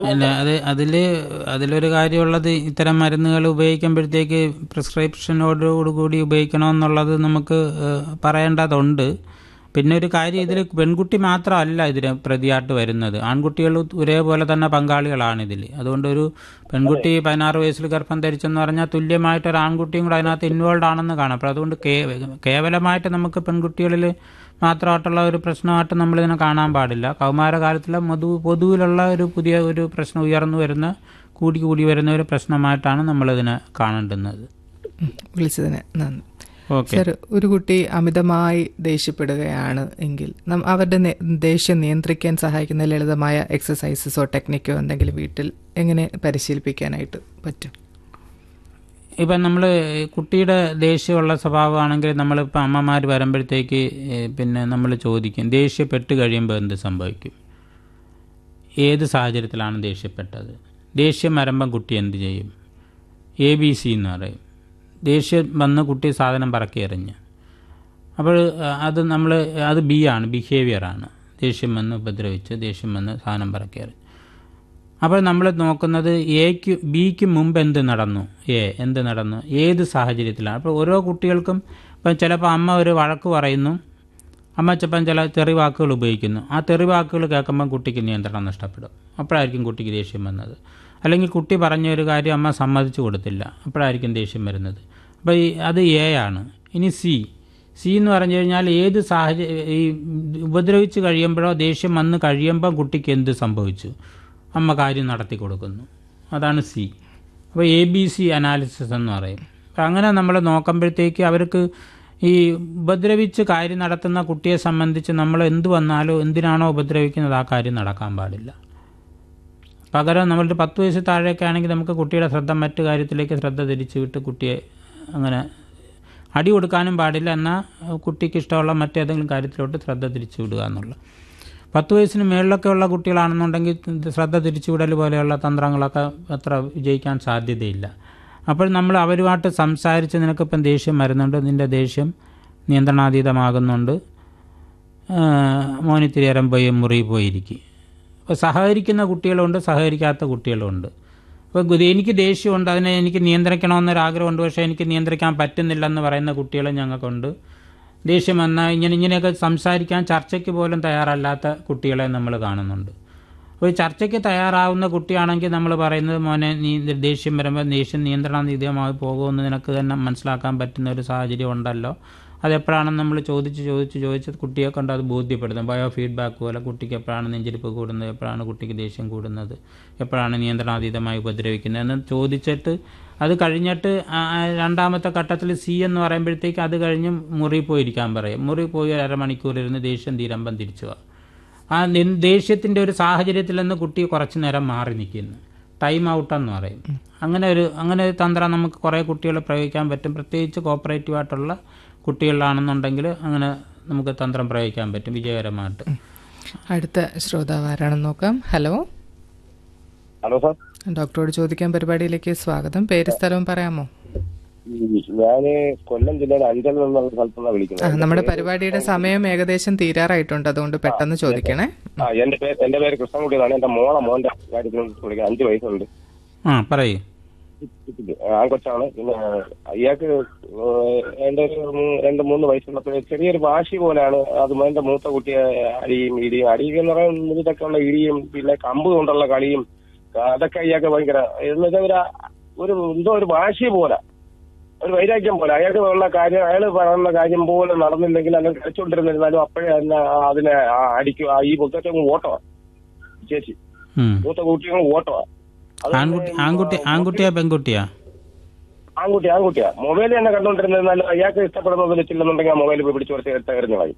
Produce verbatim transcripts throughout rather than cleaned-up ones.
അല്ല അത് അതിൽ അതിലൊരു കാര്യമുള്ളത് ഇത്തരം മരുന്നുകൾ ഉപയോഗിക്കുമ്പോഴത്തേക്ക് പ്രിസ്ക്രിപ്ഷനോടുകൂടി ഉപയോഗിക്കണമെന്നുള്ളത് നമുക്ക് പറയേണ്ടതുണ്ട്. പിന്നെ ഒരു കാര്യം, ഇതിൽ പെൺകുട്ടി മാത്രമല്ല ഇതിന് പ്രതിയായിട്ട് വരുന്നത്, ആൺകുട്ടികൾ ഒരേപോലെ തന്നെ പങ്കാളികളാണ് ഇതിൽ. അതുകൊണ്ടൊരു പെൺകുട്ടി പതിനാറ് വയസ്സിൽ ഗർഭം ധരിച്ചെന്ന് പറഞ്ഞാൽ തുല്യമായിട്ട് ഒരു ആൺകുട്ടിയും കൂടെ അതിനകത്ത് ഇൻവോൾവ് ആണെന്ന് കാണാം. അപ്പോൾ അതുകൊണ്ട് കേവലമായിട്ട് നമുക്ക് പെൺകുട്ടികളിൽ മാത്രമായിട്ടുള്ള ഒരു പ്രശ്നമായിട്ട് നമ്മളിതിനെ കാണാൻ പാടില്ല. കൗമാരകാലത്തിലെ മധു പൊതുവിലുള്ള ഒരു പുതിയ ഒരു പ്രശ്നം, ഉയർന്നു വരുന്ന കൂടി കൂടി വരുന്ന ഒരു പ്രശ്നമായിട്ടാണ് നമ്മളിതിനെ കാണേണ്ടുന്നത്. വിളിച്ചതിന് നന്ദി. സർ, ഒരു കുട്ടി അമിതമായി ദേഷ്യപ്പെടുകയാണ് എങ്കിൽ അവരുടെ ദേഷ്യം നിയന്ത്രിക്കാൻ സഹായിക്കുന്ന ലളിതമായ എക്സസൈസസോ ടെക്നിക്കോ എന്തെങ്കിലും വീട്ടിൽ എങ്ങനെ പരിശീലിപ്പിക്കാനായിട്ട് പറ്റും? ഇപ്പം നമ്മൾ കുട്ടിയുടെ ദേഷ്യമുള്ള സ്വഭാവമാണെങ്കിൽ നമ്മളിപ്പോൾ അമ്മമാർ വരുമ്പോഴത്തേക്ക് പിന്നെ നമ്മൾ ചോദിക്കും, ദേഷ്യപ്പെട്ട് കഴിയുമ്പോൾ എന്ത് സംഭവിക്കും, ഏത് സാഹചര്യത്തിലാണ് ദേഷ്യപ്പെട്ടത്, ദേഷ്യം വരുമ്പം കുട്ടി എന്ത് ചെയ്യും, എ ബി സി എന്ന് പറയും. ദേഷ്യം വന്ന് കുട്ടി സാധനം പറക്കി എറിഞ്ഞ്, അപ്പോൾ അത് നമ്മൾ അത് ബി ആണ്, ബിഹേവിയറാണ്. ദേഷ്യം വന്ന് ഉപദ്രവിച്ച്, ദേഷ്യം വന്ന് സാധനം പറക്കി എറിഞ്ഞ്. അപ്പോൾ നമ്മൾ നോക്കുന്നത് എക്ക് ബിക്ക് മുമ്പ് എന്ത് നടന്നു, എ എന്ത് നടന്നു, ഏത് സാഹചര്യത്തിലാണ്. അപ്പോൾ ഓരോ കുട്ടികൾക്കും ഇപ്പം ചിലപ്പോൾ അമ്മ ഒരു വഴക്ക് പറയുന്നു, അമ്മ ചിലപ്പം ചില തെറി വാക്കുകൾ ഉപയോഗിക്കുന്നു. ആ തെറി വാക്കുകൾ കേൾക്കുമ്പം കുട്ടിക്ക് നിയന്ത്രണം നഷ്ടപ്പെടും. അപ്പോഴായിരിക്കും കുട്ടിക്ക് ദേഷ്യം വന്നത്. അല്ലെങ്കിൽ കുട്ടി പറഞ്ഞ ഒരു കാര്യം അമ്മ സമ്മതിച്ചു കൊടുത്തില്ല, അപ്പോഴായിരിക്കും ദേഷ്യം വരുന്നത്. അപ്പോൾ ഈ അത് എ ആണ്. ഇനി സി സി എന്ന് പറഞ്ഞു കഴിഞ്ഞാൽ ഏത് സാഹചര്യം, ഈ ഉപദ്രവിച്ച് കഴിയുമ്പോഴോ ദേഷ്യം വന്ന് കഴിയുമ്പം കുട്ടിക്ക് എന്ത് സംഭവിച്ചു, അമ്മ കാര്യം നടത്തി കൊടുക്കുന്നു, അതാണ് സി. അപ്പോൾ എ ബി സി അനാലിസിസ് എന്ന് പറയും. അപ്പം അങ്ങനെ നമ്മൾ നോക്കുമ്പോഴത്തേക്ക് അവർക്ക് ഈ ഉപദ്രവിച്ച് കാര്യം നടത്തുന്ന കുട്ടിയെ സംബന്ധിച്ച് നമ്മൾ എന്ത് വന്നാലോ എന്തിനാണോ ഉപദ്രവിക്കുന്നത് ആ കാര്യം നടക്കാൻ പാടില്ല. പകരം നമ്മളുടെ പത്ത് വയസ്സ് താഴെയൊക്കെ ആണെങ്കിൽ നമുക്ക് കുട്ടിയുടെ ശ്രദ്ധ മറ്റു കാര്യത്തിലേക്ക് ശ്രദ്ധ തിരിച്ചു വിട്ട് കുട്ടിയെ അങ്ങനെ അടി കൊടുക്കാനും പാടില്ല, എന്നാൽ കുട്ടിക്ക് ഇഷ്ടമുള്ള മറ്റേതെങ്കിലും കാര്യത്തിലോട്ട് ശ്രദ്ധ തിരിച്ചു വിടുക എന്നുള്ള. പത്ത് വയസ്സിന് മേളിലൊക്കെ ഉള്ള കുട്ടികളാണെന്നുണ്ടെങ്കിൽ ശ്രദ്ധ തിരിച്ചുവിടൽ പോലെയുള്ള തന്ത്രങ്ങളൊക്കെ അത്ര വിജയിക്കാൻ സാധ്യതയില്ല. അപ്പോൾ നമ്മൾ അവരുമായിട്ട് സംസാരിച്ച്, നിനക്കിപ്പം ദേഷ്യം വരുന്നുണ്ട്, നിൻ്റെ ദേഷ്യം നിയന്ത്രണാതീതമാകുന്നുണ്ട്, മോനിത്തിരി നേരം പോയി മുറി പോയിരിക്കും. അപ്പോൾ സഹകരിക്കുന്ന കുട്ടികളുണ്ട്, സഹകരിക്കാത്ത കുട്ടികളുണ്ട്. അപ്പോൾ എനിക്ക് ദേഷ്യമുണ്ട്, അതിനെ എനിക്ക് നിയന്ത്രിക്കണമെന്നൊരാഗ്രഹമുണ്ട്, പക്ഷേ എനിക്ക് നിയന്ത്രിക്കാൻ പറ്റുന്നില്ലെന്ന് പറയുന്ന കുട്ടികളും ഞങ്ങൾക്കുണ്ട്. ദേഷ്യം വന്നാൽ ഇങ്ങനെ ഇങ്ങനെയൊക്കെ സംസാരിക്കാൻ ചർച്ചയ്ക്ക് പോലും തയ്യാറല്ലാത്ത കുട്ടികളെ നമ്മൾ കാണുന്നുണ്ട്. ഒരു ചർച്ചയ്ക്ക് തയ്യാറാവുന്ന കുട്ടിയാണെങ്കിൽ നമ്മൾ പറയുന്നത്, മോനെ നീ ദേഷ്യം വരുമ്പോൾ ദേഷ്യം നിയന്ത്രണാതീതമായി പോകുമെന്ന് നിനക്ക് തന്നെ മനസ്സിലാക്കാൻ പറ്റുന്ന ഒരു സാഹചര്യം ഉണ്ടല്ലോ, അതെപ്പോഴാണെന്ന് നമ്മൾ ചോദിച്ച് ചോദിച്ച് ചോദിച്ച് കുട്ടിയെ കൊണ്ട് അത് ബോധ്യപ്പെടുത്തും. ബയോ ഫീഡ്ബാക്ക് പോലെ കുട്ടിക്ക് എപ്പോഴാണ് നെഞ്ചിരിപ്പ് കൂടുന്നത്, എപ്പോഴാണ് കുട്ടിക്ക് ദേഷ്യം കൂടുന്നത്, എപ്പോഴാണ് നിയന്ത്രണാതീതമായി ഉപദ്രവിക്കുന്നത് എന്ന് ചോദിച്ചിട്ട് അത് കഴിഞ്ഞിട്ട് രണ്ടാമത്തെ ഘട്ടത്തിൽ സി എന്ന് പറയുമ്പോഴത്തേക്ക് അത് കഴിഞ്ഞ് മുറി പോയിരിക്കാൻ പറയും. മുറി പോയി അരമണിക്കൂറിരുന്ന് ദേഷ്യം തീരുമ്പം തിരിച്ചു പോവാം. ആ ദേഷ്യത്തിൻ്റെ ഒരു സാഹചര്യത്തിൽ നിന്ന് കുട്ടി കുറച്ച് നേരം മാറി നിൽക്കുന്നു, ടൈം ഔട്ടെന്ന് പറയും. അങ്ങനെ ഒരു അങ്ങനെ ഒരു തന്ത്രം നമുക്ക് കുറേ കുട്ടികൾ പ്രയോഗിക്കാൻ പറ്റും. പ്രത്യേകിച്ച് കോപ്പറേറ്റീവായിട്ടുള്ള കുട്ടികളിലാണെന്നുണ്ടെങ്കിൽ അങ്ങനെ നമുക്ക് തന്ത്രം പ്രയോഗിക്കാൻ പറ്റും വിജയകരമായിട്ട്. അടുത്ത ശ്രോതാവ് ആരാണെന്ന് നോക്കാം. ഹലോ ഹലോ സാർ, ഡോക്ടറോട് ചോദിക്കാൻ പരിപാടിയിലേക്ക് സ്വാഗതം. പേര് സ്ഥലവും പറയാമോ? ഞാന് കൊല്ലം ജില്ലയിലെ അഞ്ചൽ എന്നുള്ള സ്ഥലത്തുനിന്നാണ് വിളിക്കുന്നത്. നമ്മുടെ പരിപാടിയുടെ സമയം ഏകദേശം തീരാറായിട്ടുണ്ട്, അതുകൊണ്ട് പെട്ടെന്ന് ചോദിക്കണേ. ആ എന്റെ പേര് എന്റെ പേര് കൃഷ്ണൻകുട്ടിയാണ്. എന്റെ മോളെ മോന്റെ കാര്യത്തിൽ വിളിക്കുന്നത്. അഞ്ചു വയസ്സുണ്ട്. ആ പറയൂ. ആൺകൊച്ചാണ്. പിന്നെ അയാൾക്ക് എന്റെ ഒരു രണ്ട് മൂന്ന് വയസ്സുള്ളപ്പോൾ ചെറിയൊരു വാശി പോലെയാണ്. അത് എന്റെ മൂത്ത കുട്ടിയെ അടിയും ഇടിയും അടിയും എന്ന് പറയുന്ന ഇതൊക്കെ ഉള്ള ഇടിയും പിന്നെ കമ്പ് കൊണ്ടുള്ള കളിയും അതൊക്കെ അയാൾക്ക് ഭയങ്കര എന്നുവെച്ചാൽ ഒരു എന്തോ ഒരു വാശി പോലെ, ഒരു വൈരാഗ്യം പോലെ. അയാൾക്ക് ഉള്ള കാര്യം അയാൾ പറയുന്ന കാര്യം പോലെ നടന്നില്ലെങ്കിൽ അല്ലെങ്കിൽ കളിച്ചുകൊണ്ടിരുന്നിരുന്നാലും അപ്പോഴേ തന്നെ അതിനെ അടിക്കും. ഈ മുത്തച്ഛൻ ഓട്ടമാണ് ചേച്ചി, മൂത്ത കുട്ടികൾ ഓട്ടമാണ്. ആൺകുട്ടിയാ പെൺകുട്ടിയാ? ആൺകുട്ടി ആൺകുട്ടിയാ. മൊബൈൽ തന്നെ കണ്ടുകൊണ്ടിരുന്നാലും അയാൾക്ക് ഇഷ്ടപ്പെടുന്നത് വെച്ചില്ലെന്നുണ്ടെങ്കിൽ ആ മൊബൈൽ പിടിച്ചു കൊടുത്ത് എറിഞ്ഞു കളയും.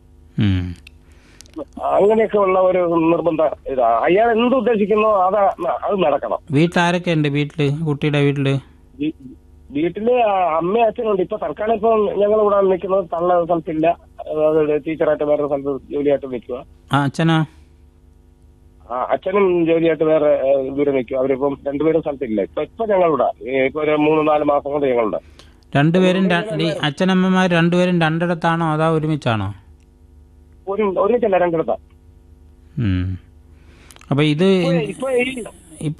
അങ്ങനെയൊക്കെ ഉള്ള ഒരു നിർബന്ധ ഇതാ. അയാൾ എന്ത് ഉദ്ദേശിക്കുന്നോ അതാ അത് നടക്കണം. വീട്ടിലാരൊക്കെ ഉണ്ട്? വീട്ടില് കുട്ടിയുടെ വീട്ടില് വീട്ടില് അമ്മ അച്ഛനുണ്ട്. ഇപ്പൊ തൽക്കാലം ഇപ്പൊ ഞങ്ങൾ ഇവിടെ നിൽക്കുന്നത് തള്ള സ്ഥലത്തില്ല, ടീച്ചറായിട്ട് വേറെ സ്ഥലത്ത് ജോലിയായിട്ട് നിൽക്കുക. അച്ഛനാ? ആ അച്ഛനും ജോലിയായിട്ട് വേറെ ദൂരെ നിൽക്കുക. അവരിപ്പം രണ്ടുപേരും സ്ഥലത്തില്ല. ഇപ്പൊ ഇപ്പൊ ഞങ്ങളിവിടെ ഇപ്പൊ ഒരു മൂന്ന് നാല് മാസം കൊണ്ട് ഞങ്ങളുടെ രണ്ടുപേരും അച്ഛനമ്മമാർ രണ്ടുപേരും രണ്ടിടത്താണോ അതോ ഒരുമിച്ചാണോ? ഒരു ഒരുമിച്ചല്ല, രണ്ടിടത്താ. അപ്പൊ ഇത് ഇപ്പൊ ഈ